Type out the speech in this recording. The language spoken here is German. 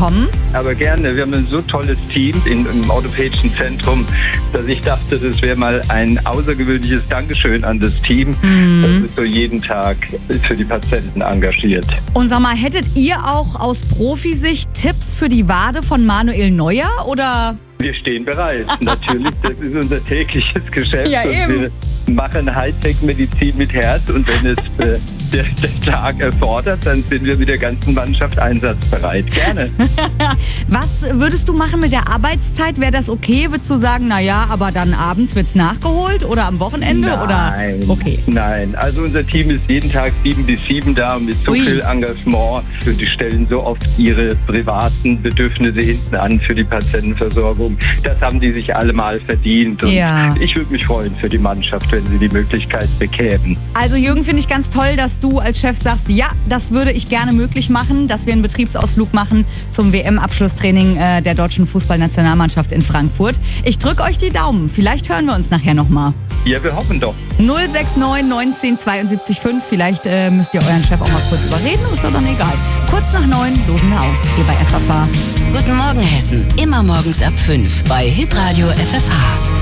kommen. Aber gerne. Wir haben ein so tolles Team im Orthopädischen Zentrum, dass ich dachte, das wäre mal ein außergewöhnliches Dankeschön an das Team, das sich so jeden Tag für die Patienten engagiert. Und sag mal, hättet ihr auch aus Profisicht Tipps für die Wade von Manuel Neuer oder? Wir stehen bereit. Natürlich, das ist unser tägliches Geschäft. Ja, eben. Wir machen Hightech-Medizin mit Herz und wenn es der Tag erfordert, dann sind wir mit der ganzen Mannschaft einsatzbereit. Gerne. Was würdest du machen mit der Arbeitszeit? Wäre das okay? Würdest du sagen, naja, aber dann abends wird's nachgeholt oder am Wochenende? Nein, oder? Okay. Nein, also unser Team ist jeden Tag 7 bis 7 da und mit so viel Engagement. Und die stellen so oft ihre privaten Bedürfnisse hinten an für die Patientenversorgung. Das haben die sich alle mal verdient. Und ich würde mich freuen für die Mannschaft, wenn sie die Möglichkeit bekämen. Also Jürgen, finde ich ganz toll, dass du als Chef sagst, ja, das würde ich gerne möglich machen, dass wir einen Betriebsausflug machen zum WM-Abschlusstraining der deutschen Fußballnationalmannschaft in Frankfurt. Ich drücke euch die Daumen. Vielleicht hören wir uns nachher nochmal. Ja, wir hoffen doch. 069 19 72 5. Vielleicht müsst ihr euren Chef auch mal kurz überreden, ist doch dann egal. Kurz nach 9 losen wir aus, hier bei FFH. Guten Morgen Hessen, immer morgens ab 5 bei Hitradio FFH.